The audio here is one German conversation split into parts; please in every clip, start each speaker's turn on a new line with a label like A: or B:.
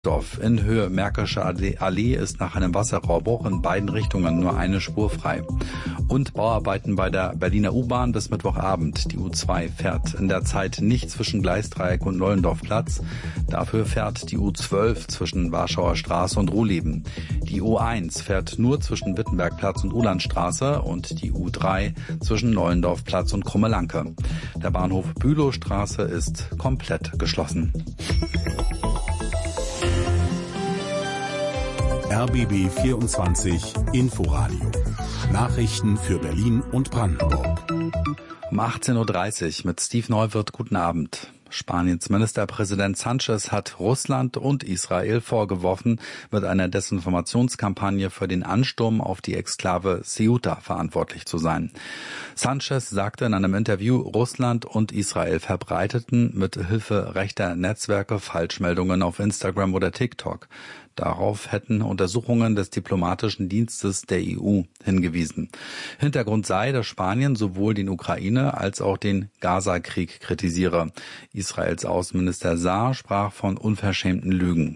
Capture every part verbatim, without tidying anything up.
A: In Höhe Märkische Allee ist nach einem Wasserrohrbruch in beiden Richtungen nur eine Spur frei. Und Bauarbeiten bei der Berliner U-Bahn bis Mittwochabend. Die U zwei fährt in der Zeit nicht zwischen Gleisdreieck und Nollendorfplatz. Dafür fährt die U zwölf zwischen Warschauer Straße und Ruhleben. Die U eins fährt nur zwischen Wittenbergplatz und Ulandstraße und die U drei zwischen Nollendorfplatz und Krummelanke. Der Bahnhof Bülowstraße ist komplett geschlossen.
B: R B B vierundzwanzig Inforadio. Nachrichten für Berlin und Brandenburg.
A: Um achtzehn Uhr dreißig mit Steve Neuwirth. Guten Abend. Spaniens Ministerpräsident Sánchez hat Russland und Israel vorgeworfen, mit einer Desinformationskampagne für den Ansturm auf die Exklave Ceuta verantwortlich zu sein. Sánchez sagte in einem Interview, Russland und Israel verbreiteten mit Hilfe rechter Netzwerke Falschmeldungen auf Instagram oder TikTok. Darauf hätten Untersuchungen des diplomatischen Dienstes der E U hingewiesen. Hintergrund sei, dass Spanien sowohl den Ukraine- als auch den Gaza-Krieg kritisiere. Israels Außenminister Saar sprach von unverschämten Lügen.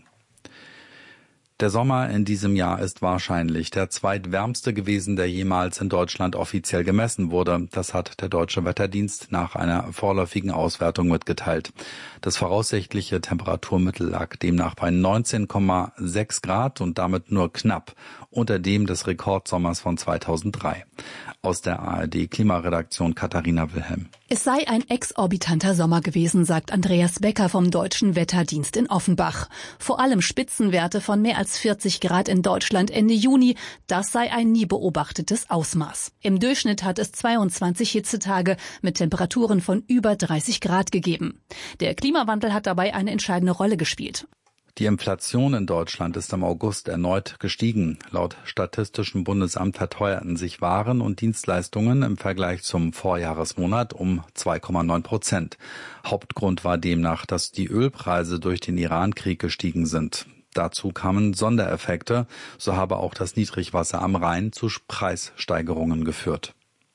A: Der Sommer in diesem Jahr ist wahrscheinlich der zweitwärmste gewesen, der jemals in Deutschland offiziell gemessen wurde. Das hat der Deutsche Wetterdienst nach einer vorläufigen Auswertung mitgeteilt. Das voraussichtliche Temperaturmittel lag demnach bei neunzehn Komma sechs Grad und damit nur knapp unter dem des Rekordsommers von zweitausenddrei. Aus der A R D-Klimaredaktion Katharina Wilhelm.
C: Es sei ein exorbitanter Sommer gewesen, sagt Andreas Becker vom Deutschen Wetterdienst in Offenbach. Vor allem Spitzenwerte von mehr als vierzig Grad in Deutschland Ende Juni, das sei ein nie beobachtetes Ausmaß. Im Durchschnitt hat es zweiundzwanzig Hitzetage mit Temperaturen von über dreißig Grad gegeben. Der Klimawandel hat dabei eine entscheidende Rolle gespielt.
A: Die Inflation in Deutschland ist im August erneut gestiegen. Laut Statistischem Bundesamt verteuerten sich Waren und Dienstleistungen im Vergleich zum Vorjahresmonat um zwei Komma neun Prozent. Hauptgrund war demnach, dass die Ölpreise durch den Iran-Krieg gestiegen sind. Dazu kamen Sondereffekte, so habe auch das Niedrigwasser am Rhein zu Preissteigerungen geführt.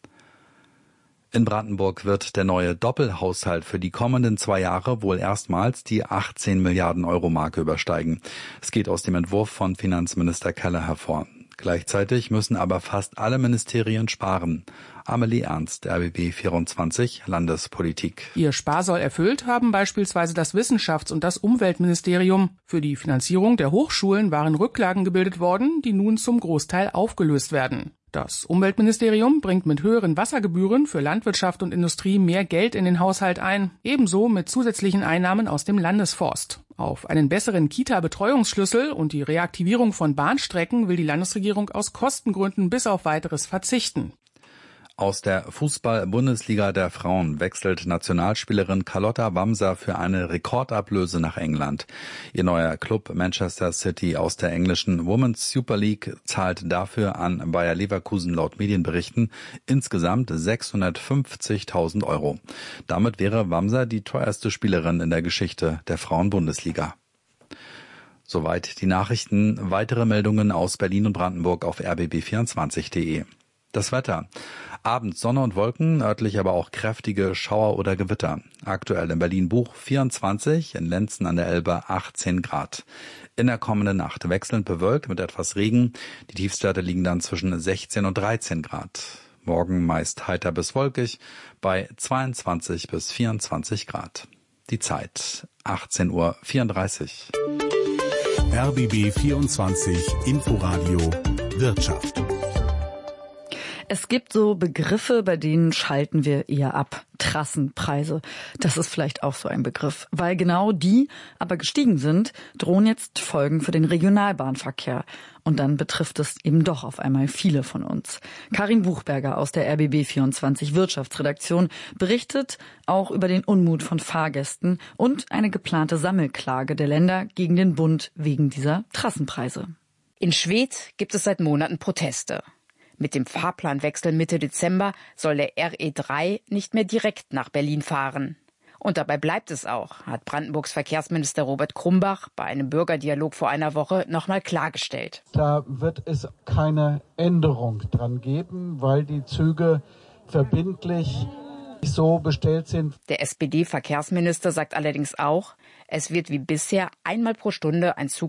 A: In Brandenburg wird der neue Doppelhaushalt für die kommenden zwei Jahre wohl erstmals die achtzehn Milliarden Euro Marke übersteigen. Es geht aus dem Entwurf von Finanzminister Keller hervor. Gleichzeitig müssen aber fast alle Ministerien sparen. Amelie Ernst, R B B vierundzwanzig, Landespolitik.
D: Ihr Sparsoll erfüllt haben beispielsweise das Wissenschafts- und das Umweltministerium. Für die Finanzierung der Hochschulen waren Rücklagen gebildet worden, die nun zum Großteil aufgelöst werden. Das Umweltministerium bringt mit höheren Wassergebühren für Landwirtschaft und Industrie mehr Geld in den Haushalt ein, ebenso mit zusätzlichen Einnahmen aus dem Landesforst. Auf einen besseren Kita-Betreuungsschlüssel und die Reaktivierung von Bahnstrecken will die Landesregierung aus Kostengründen bis auf Weiteres verzichten.
A: Aus der Fußball-Bundesliga der Frauen wechselt Nationalspielerin Carlotta Wamser für eine Rekordablöse nach England. Ihr neuer Club Manchester City aus der englischen Women's Super League zahlt dafür an Bayer Leverkusen laut Medienberichten insgesamt sechshundertfünfzigtausend Euro. Damit wäre Wamser die teuerste Spielerin in der Geschichte der Frauen-Bundesliga. Soweit die Nachrichten. Weitere Meldungen aus Berlin und Brandenburg auf r b b vierundzwanzig punkt de. Das Wetter. Abends Sonne und Wolken, örtlich aber auch kräftige Schauer oder Gewitter. Aktuell in Berlin-Buch vierundzwanzig, in Lenzen an der Elbe achtzehn Grad. In der kommenden Nacht wechselnd bewölkt mit etwas Regen. Die Tiefstwerte liegen dann zwischen sechzehn und dreizehn Grad. Morgen meist heiter bis wolkig bei zweiundzwanzig bis vierundzwanzig Grad. Die Zeit achtzehn Uhr vierunddreißig.
B: R B B vierundzwanzig Inforadio Wirtschaft.
E: Es gibt so Begriffe, bei denen schalten wir eher ab. Trassenpreise. Das ist vielleicht auch so ein Begriff. Weil genau die aber gestiegen sind, drohen jetzt Folgen für den Regionalbahnverkehr. Und dann betrifft es eben doch auf einmal viele von uns. Karin Buchberger aus der R B B vierundzwanzig Wirtschaftsredaktion berichtet auch über den Unmut von Fahrgästen und eine geplante Sammelklage der Länder gegen den Bund wegen dieser Trassenpreise.
F: In Schwedt gibt es seit Monaten Proteste. Mit dem Fahrplanwechsel Mitte Dezember soll der R E drei nicht mehr direkt nach Berlin fahren. Und dabei bleibt es auch, hat Brandenburgs Verkehrsminister Robert Krumbach bei einem Bürgerdialog vor einer Woche nochmal klargestellt.
G: Da wird es keine Änderung dran geben, weil die Züge verbindlich so bestellt sind.
F: Der S P D-Verkehrsminister sagt allerdings auch, Es wird wie bisher einmal pro Stunde ein Zug